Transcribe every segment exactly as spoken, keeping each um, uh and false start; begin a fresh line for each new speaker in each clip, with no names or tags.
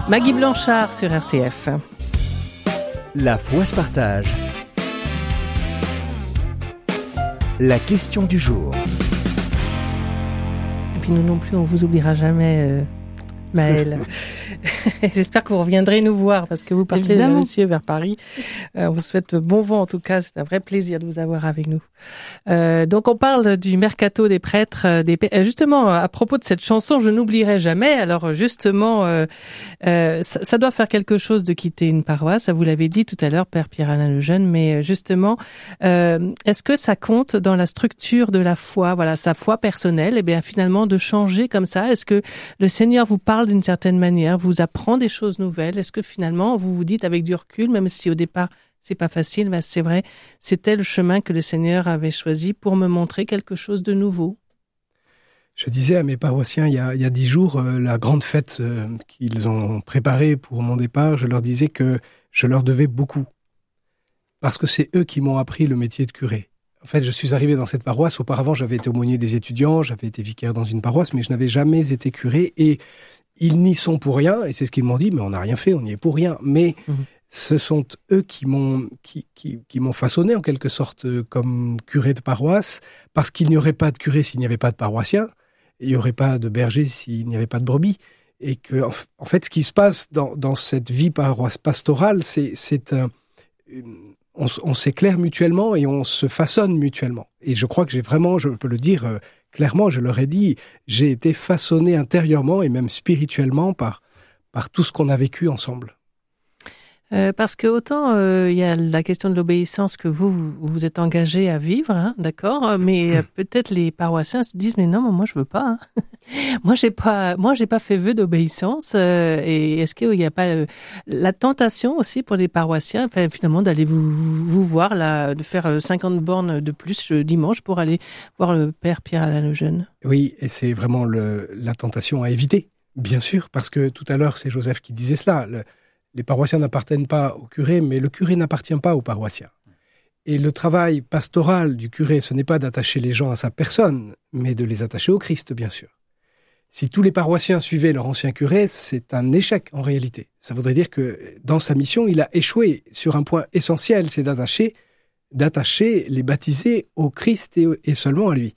Maggie Blanchard sur R C F.
La foi se partage. La question du jour.
Et puis nous non plus, on vous oubliera jamais, euh, Maëlle. J'espère que vous reviendrez nous voir parce que vous partez, Évidemment. monsieur, vers Paris. Euh, on vous souhaite bon vent en tout cas. C'est un vrai plaisir de vous avoir avec nous. Euh, donc on parle du mercato des prêtres. Des... Justement, à propos de cette chanson, je n'oublierai jamais. Alors justement, euh, euh, ça, ça doit faire quelque chose de quitter une paroisse. Ça vous l'avez dit tout à l'heure, Père Pierre-Alain Lejeune. Mais justement, euh, est-ce que ça compte dans la structure de la foi, voilà, sa foi personnelle, et bien finalement de changer comme ça? Est-ce que le Seigneur vous parle d'une certaine manière, vous apprend des choses nouvelles? Est-ce que finalement vous vous dites avec du recul, même si au départ c'est pas facile, mais c'est vrai, c'était le chemin que le Seigneur avait choisi pour me montrer quelque chose de nouveau?
Je disais à mes paroissiens il y a, il y a dix jours, euh, la grande fête euh, qu'ils ont préparée pour mon départ, je leur disais que je leur devais beaucoup. Parce que c'est eux qui m'ont appris le métier de curé. En fait, je suis arrivé dans cette paroisse. Auparavant, j'avais été aumônier des étudiants, j'avais été vicaire dans une paroisse, mais je n'avais jamais été curé. Et ils n'y sont pour rien, et c'est ce qu'ils m'ont dit, mais on n'a rien fait, on n'y est pour rien. Mais mmh. ce sont eux qui m'ont, qui, qui, qui m'ont façonné en quelque sorte comme curé de paroisse, parce qu'il n'y aurait pas de curé s'il n'y avait pas de paroissien, il n'y aurait pas de berger s'il n'y avait pas de brebis. Et que, en fait, ce qui se passe dans, dans cette vie paroisse pastorale, c'est, c'est un, une, on, on s'éclaire mutuellement et on se façonne mutuellement. Et je crois que j'ai vraiment, je peux le dire euh, clairement, je leur ai dit, j'ai été façonné intérieurement et même spirituellement par, par tout ce qu'on a vécu ensemble.
Euh, parce que autant il euh, y a la question de l'obéissance que vous vous, vous êtes engagé à vivre, hein, d'accord, mais euh, peut-être les paroissiens se disent mais non, moi je veux pas. Hein. moi j'ai pas, moi j'ai pas fait vœu d'obéissance. Euh, et est-ce qu'il y a pas euh, la tentation aussi pour les paroissiens, enfin, finalement d'aller vous, vous vous voir là, de faire cinquante bornes de plus le dimanche pour aller voir le Père Pierre-Alain Lejeune?
Oui, et c'est vraiment le, la tentation à éviter, bien sûr, parce que tout à l'heure c'est Joseph qui disait cela. Le, Les paroissiens n'appartiennent pas au curé, mais le curé n'appartient pas aux paroissiens. Et le travail pastoral du curé, ce n'est pas d'attacher les gens à sa personne, mais de les attacher au Christ, bien sûr. Si tous les paroissiens suivaient leur ancien curé, c'est un échec en réalité. Ça voudrait dire que dans sa mission, il a échoué sur un point essentiel, c'est d'attacher, d'attacher les baptisés au Christ et, et seulement à lui.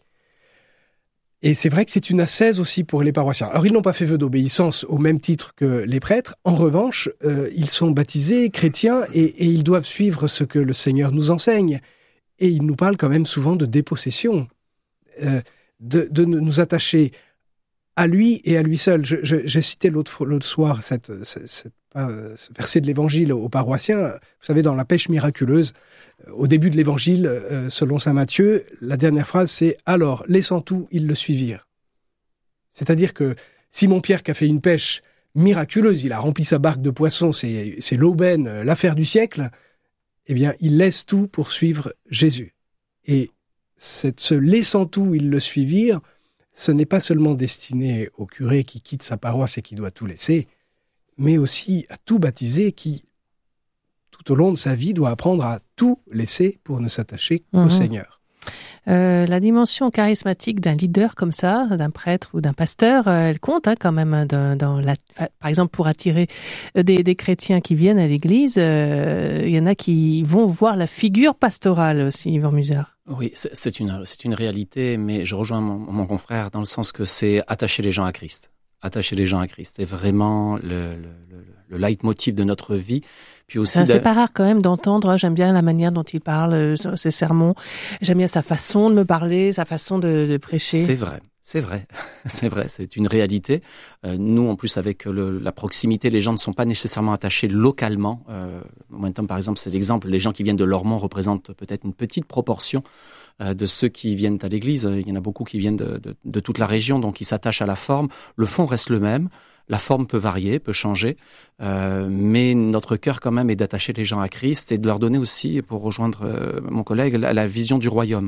Et c'est vrai que c'est une ascèse aussi pour les paroissiens. Alors, ils n'ont pas fait vœu d'obéissance au même titre que les prêtres. En revanche, euh, ils sont baptisés chrétiens et, et ils doivent suivre ce que le Seigneur nous enseigne. Et il nous parle quand même souvent de dépossession, euh, de, de nous attacher à lui et à lui seul. Je, je, j'ai cité l'autre, l'autre soir cette, cette, cette, euh, ce verset de l'Évangile aux paroissiens. Vous savez, dans la pêche miraculeuse, au début de l'Évangile, euh, selon saint Matthieu, la dernière phrase, c'est « Alors, laissant tout, ils le suivirent ». C'est-à-dire que Simon-Pierre, qui a fait une pêche miraculeuse, il a rempli sa barque de poissons, c'est, c'est l'aubaine, l'affaire du siècle, eh bien, il laisse tout pour suivre Jésus. Et cette, ce « laissant tout, ils le suivirent », ce n'est pas seulement destiné au curé qui quitte sa paroisse et qui doit tout laisser, mais aussi à tout baptisé qui, tout au long de sa vie, doit apprendre à tout laisser pour ne s'attacher qu'au mmh. Seigneur.
Euh, la dimension charismatique d'un leader comme ça, d'un prêtre ou d'un pasteur, euh, elle compte hein, quand même hein, dans, dans la, par exemple pour attirer des, des chrétiens qui viennent à l'église. Euh, il y en a qui vont voir la figure pastorale aussi, Yvan Musard.
Oui, c'est, c'est une c'est une réalité, mais je rejoins mon, mon confrère dans le sens que c'est attacher les gens à Christ. Attacher les gens à Christ, c'est vraiment le, le, le, le leitmotiv de notre vie. Puis aussi,
c'est de... pas rare quand même d'entendre. J'aime bien la manière dont il parle, ses sermons. J'aime bien sa façon de me parler, sa façon de, de prêcher.
C'est vrai. C'est vrai, c'est vrai, c'est une réalité. Euh, nous, en plus, avec le, la proximité, les gens ne sont pas nécessairement attachés localement. Euh, Momentum, par exemple, c'est l'exemple. Les gens qui viennent de Lormont représentent peut-être une petite proportion euh, de ceux qui viennent à l'église. Il y en a beaucoup qui viennent de, de, de toute la région, donc ils s'attachent à la forme. Le fond reste le même. La forme peut varier, peut changer, euh, mais notre cœur quand même est d'attacher les gens à Christ et de leur donner aussi, pour rejoindre euh, mon collègue, la, la vision du royaume.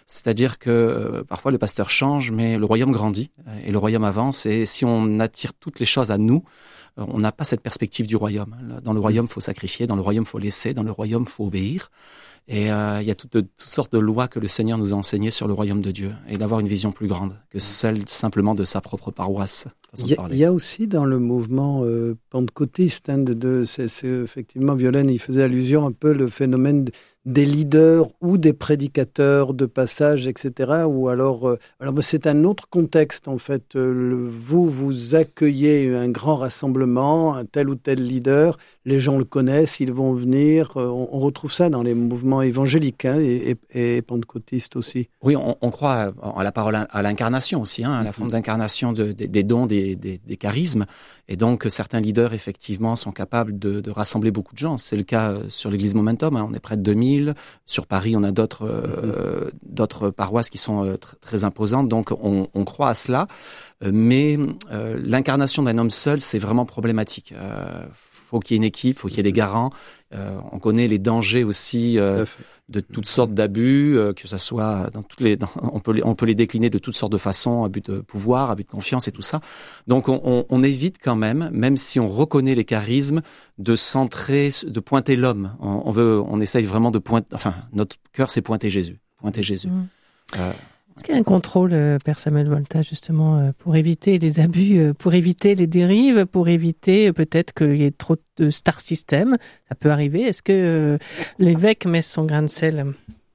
C'est-à-dire que euh, parfois le pasteur change, mais le royaume grandit et le royaume avance. Et si on attire toutes les choses à nous, euh, on n'a pas cette perspective du royaume. Dans le royaume, faut sacrifier. Dans le royaume, faut laisser. Dans le royaume, faut obéir. Et euh, il y a toutes, toutes sortes de lois que le Seigneur nous a enseignées sur le royaume de Dieu, et d'avoir une vision plus grande que celle simplement de sa propre paroisse.
Il y, il y a aussi dans le mouvement euh, pentecôtiste, hein, de, de, c'est, c'est effectivement, Violaine, il faisait allusion un peu le phénomène des leaders ou des prédicateurs de passage, et cetera. Ou alors, euh, alors c'est un autre contexte en fait. Euh, le, vous, vous accueillez un grand rassemblement, un tel ou tel leader, les gens le connaissent, ils vont venir. Euh, on, on retrouve ça dans les mouvements évangéliques, hein, et, et, et pentecôtistes aussi.
Oui, on, on croit à la parole, à l'incarnation aussi, hein, à la forme d'incarnation de, de, des dons, des, des, des charismes. Et donc, certains leaders, effectivement, sont capables de, de rassembler beaucoup de gens. C'est le cas sur l'église Momentum, hein, on est près de deux mille. Sur Paris, on a d'autres, euh, d'autres paroisses qui sont euh, tr- très imposantes. Donc, on, on croit à cela. Euh, mais euh, l'incarnation d'un homme seul, c'est vraiment problématique. Euh, faut qu'il y ait une équipe, faut qu'il y ait des garants. Euh, on connaît les dangers aussi euh, de toutes sortes d'abus, euh, que ça soit dans toutes les, dans, on peut les, on peut les décliner de toutes sortes de façons, abus de pouvoir, abus de confiance et tout ça. Donc on, on, on évite quand même, même si on reconnaît les charismes, de centrer, de pointer l'homme. On, on veut, on essaye vraiment de pointer. Enfin, notre cœur, c'est pointer Jésus, pointer Jésus.
Mmh.
Euh,
Est-ce qu'il y a un contrôle, euh, Père Samuel Volta, justement, euh, pour éviter les abus, euh, pour éviter les dérives, pour éviter euh, peut-être qu'il y ait trop de star system? Ça peut arriver. Est-ce que euh, l'évêque met son grain de sel?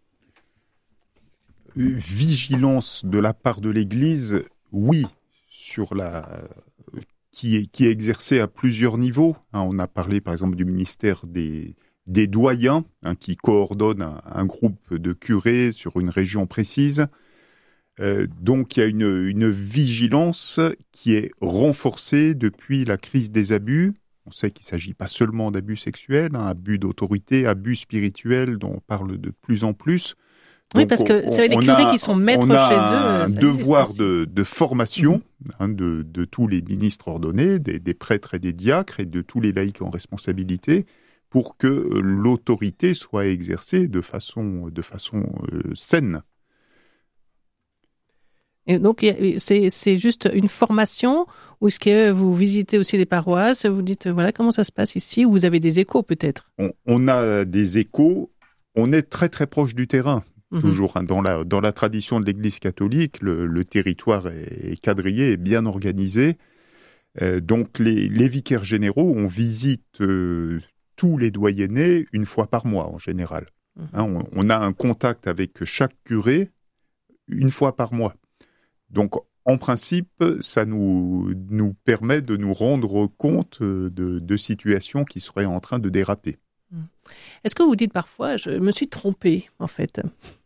Vigilance de la part de l'Église, oui, sur la qui est, qui est exercée à plusieurs niveaux. Hein, on a parlé, par exemple, du ministère des, des doyens, hein, qui coordonne un, un groupe de curés sur une région précise. Euh, donc, il y a une, une vigilance qui est renforcée depuis la crise des abus. On sait qu'il ne s'agit pas seulement d'abus sexuels, hein, abus d'autorité, abus spirituels dont on parle de plus en plus.
Oui,
Donc,
parce que
on,
c'est des curés a, qui sont maîtres
on a
chez eux.
un devoir de, de formation mmh. hein, de, de tous les ministres ordonnés, des, des prêtres et des diacres et de tous les laïcs en responsabilité pour que l'autorité soit exercée de façon, de façon euh, saine.
Et donc, c'est, c'est juste une formation ou est-ce que vous visitez aussi des paroisses, vous dites, voilà, comment ça se passe ici, ou vous avez des échos peut-être?
on, on a des échos, on est très très proche du terrain. Mmh. Toujours, hein, dans, la, dans la tradition de l'Église catholique, le, le territoire est, est quadrillé, est bien organisé. Euh, donc les, les vicaires généraux, on visite euh, tous les doyennés une fois par mois en général. Mmh. Hein, on, on a un contact avec chaque curé une fois par mois. Donc en principe, ça nous, nous permet de nous rendre compte de, de situations qui seraient en train de déraper.
Mmh. Est-ce que vous dites parfois, je me suis trompé en fait ?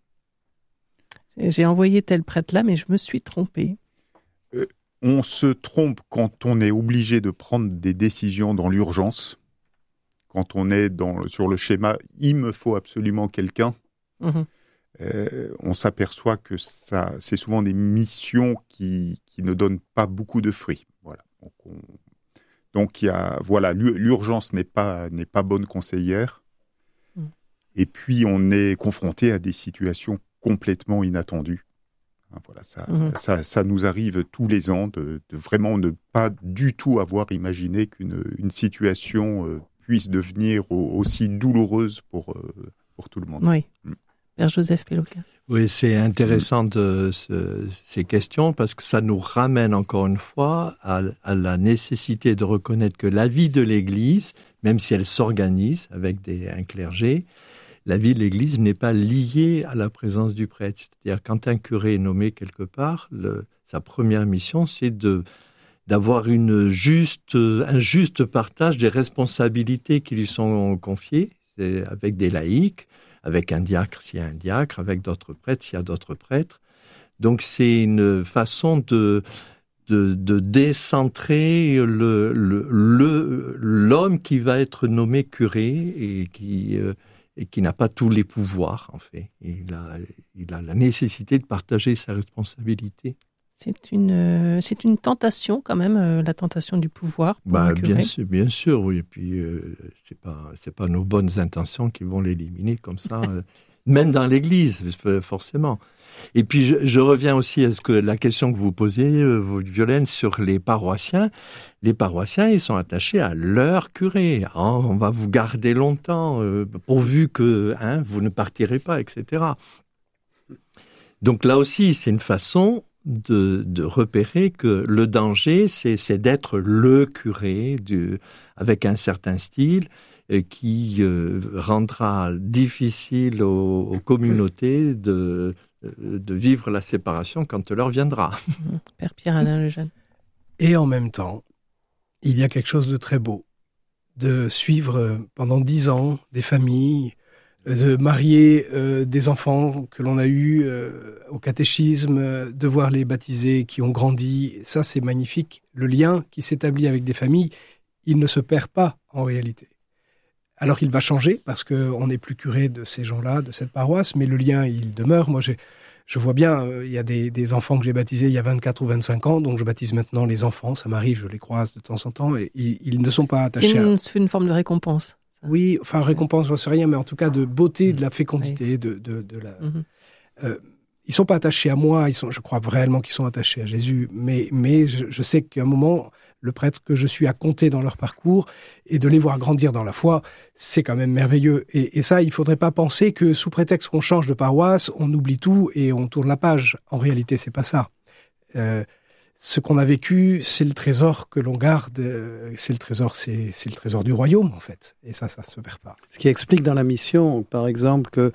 J'ai envoyé tel prêtre là, mais je me suis trompé.
Euh, on se trompe quand on est obligé de prendre des décisions dans l'urgence. Quand on est dans, sur le schéma « il me faut absolument quelqu'un mmh. », euh, on s'aperçoit que ça, c'est souvent des missions qui, qui ne donnent pas beaucoup de fruits. Voilà. Donc, on, donc il y a, voilà, l'urgence n'est pas, n'est pas bonne conseillère. Mmh. Et puis, on est confronté à des situations complètement inattendu. Voilà, ça, mmh. ça, ça nous arrive tous les ans de, de vraiment ne pas du tout avoir imaginé qu'une une situation euh, puisse devenir au, aussi douloureuse pour, euh, pour tout le monde.
Oui. Mmh. Père Joseph Péloquin.
Oui, c'est intéressant de ce, ces questions parce que ça nous ramène encore une fois à, à la nécessité de reconnaître que la vie de l'Église, même si elle s'organise avec des, un clergé, la vie de l'Église n'est pas liée à la présence du prêtre. C'est-à-dire, quand un curé est nommé quelque part, le, sa première mission, c'est de, d'avoir une juste, un juste partage des responsabilités qui lui sont confiées, avec des laïcs, avec un diacre s'il y a un diacre, avec d'autres prêtres s'il y a d'autres prêtres. Donc, c'est une façon de, de, de décentrer le, le, le, l'homme qui va être nommé curé et qui... Euh, et qui n'a pas tous les pouvoirs, en fait. Il a, il a la nécessité de partager sa responsabilité.
C'est une, euh, c'est une tentation, quand même, euh, la tentation du pouvoir pour
bah,
un curé.
Bien sûr, bien sûr, oui. Et puis, euh, c'est pas, c'est pas nos bonnes intentions qui vont l'éliminer comme ça, euh, même dans l'Église, forcément. Et puis, je, je reviens aussi à ce que la question que vous posiez, euh, Violaine, sur les paroissiens. Les paroissiens, ils sont attachés à leur curé. Hein, on va vous garder longtemps, euh, pourvu que hein, vous ne partirez pas, et cetera. Donc là aussi, c'est une façon de, de repérer que le danger, c'est, c'est d'être le curé du, avec un certain style euh, qui euh, rendra difficile aux, aux communautés de, de vivre la séparation quand l'heure viendra.
Père Pierre-Alain Lejeune.
Et en même temps, il y a quelque chose de très beau, de suivre pendant dix ans des familles, de marier euh, des enfants que l'on a eus euh, au catéchisme, de voir les baptisés qui ont grandi. Ça, c'est magnifique. Le lien qui s'établit avec des familles, il ne se perd pas en réalité. Alors il va changer parce qu'on n'est plus curé de ces gens-là, de cette paroisse, mais le lien, il demeure. Moi, j'ai, je vois bien, euh, il y a des, des enfants que j'ai baptisés il y a vingt-quatre ou vingt-cinq ans, donc je baptise maintenant les enfants. Ça m'arrive, je les croise de temps en temps, et ils, ils ne sont pas attachés
c'est une,
à...
C'est une forme de récompense.
Oui, enfin récompense, j'en sais rien, mais en tout cas de beauté, de la fécondité, oui. de, de, de la. Mm-hmm. Euh, ils sont pas attachés à moi, ils sont, je crois réellement qu'ils sont attachés à Jésus, mais mais je, je sais qu'à un moment, le prêtre que je suis a compté dans leur parcours et de les voir grandir dans la foi, c'est quand même merveilleux. Et, et ça, il faudrait pas penser que sous prétexte qu'on change de paroisse, on oublie tout et on tourne la page. En réalité, c'est pas ça. Euh, Ce qu'on a vécu, c'est le trésor que l'on garde. C'est le trésor, c'est, c'est le trésor du royaume, en fait. Et ça, ça ne se perd pas.
Ce qui explique dans la mission, par exemple, que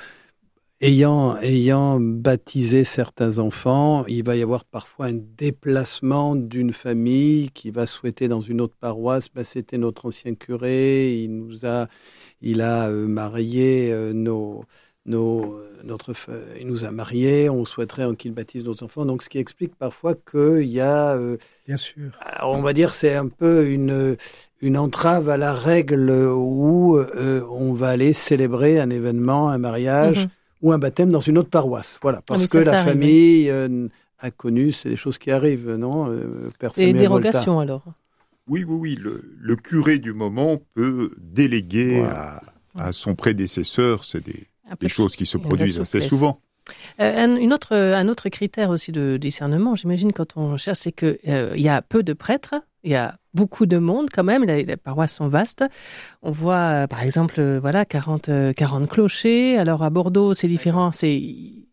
ayant, ayant baptisé certains enfants, il va y avoir parfois un déplacement d'une famille qui va souhaiter dans une autre paroisse. Ben, c'était notre ancien curé, il nous a, il a euh, marié euh, nos... Nos, notre, il nous a mariés, on souhaiterait qu'il baptise nos enfants. Donc, ce qui explique parfois qu'il y a... Euh,
Bien sûr.
On va dire c'est un peu une, une entrave à la règle où euh, on va aller célébrer un événement, un mariage mm-hmm. ou un baptême dans une autre paroisse. Voilà, parce ah, que ça, la ça famille euh, a connu, c'est des choses qui arrivent, non euh, Père
Samuel Volta. Des dérogations, alors.
Oui, oui, oui. Le, le curé du moment peut déléguer voilà. à, à son prédécesseur, c'est des... des choses qui se produisent assez souvent.
Euh, un, une autre, un autre critère aussi de discernement, j'imagine, quand on cherche, c'est qu'il euh, y a peu de prêtres, il y a beaucoup de monde quand même, les, les paroisses sont vastes. On voit, euh, par exemple, euh, voilà, quarante, euh, quarante clochers. Alors à Bordeaux, c'est différent, c'est... Comment ?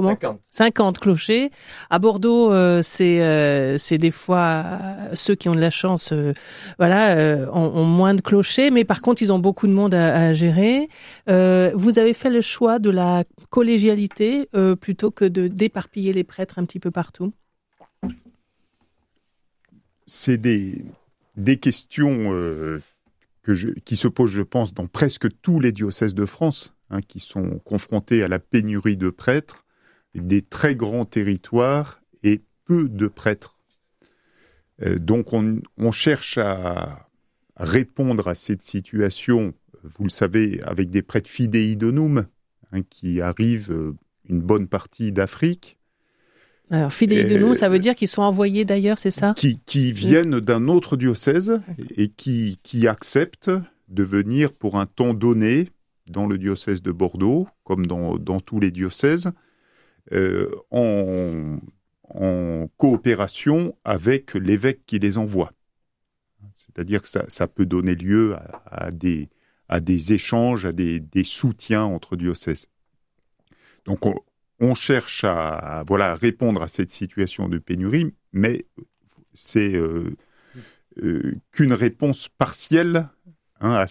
cinquante. cinquante clochers. À Bordeaux, euh, c'est euh, c'est des fois euh, ceux qui ont de la chance, euh, voilà, euh, ont, ont moins de clochers, mais par contre ils ont beaucoup de monde à, à gérer. Euh, vous avez fait le choix de la collégialité euh, plutôt que de d'éparpiller les prêtres un petit peu partout.
C'est des des questions euh, que je, qui se posent, je pense, dans presque tous les diocèses de France, hein, qui sont confrontés à la pénurie de prêtres. Des très grands territoires et peu de prêtres. Euh, donc on, on cherche à répondre à cette situation, vous le savez, avec des prêtres fidei donum, hein, qui arrivent une bonne partie d'Afrique.
Alors fidei donum, euh, ça veut dire qu'ils sont envoyés d'ailleurs, c'est ça ?
Qui, qui viennent d'un autre diocèse et qui, qui acceptent de venir pour un temps donné dans le diocèse de Bordeaux, comme dans, dans tous les diocèses, Euh, en, en coopération avec l'évêque qui les envoie. C'est-à-dire que ça, ça peut donner lieu à, à, des, à des échanges, à des, des soutiens entre diocèses. Donc on, on cherche à, à, voilà, à répondre à cette situation de pénurie, mais c'est euh, euh, qu'une réponse partielle, hein, à